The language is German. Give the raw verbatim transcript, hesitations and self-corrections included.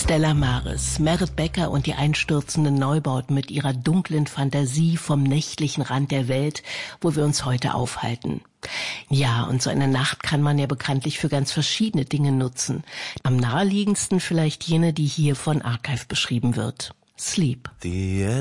Stella Maris, Merit Becker und die einstürzenden Neubauten mit ihrer dunklen Fantasie vom nächtlichen Rand der Welt, wo wir uns heute aufhalten. Ja, und so eine Nacht kann man ja bekanntlich für ganz verschiedene Dinge nutzen. Am naheliegendsten vielleicht jene, die hier von Archive beschrieben wird. Sleep. The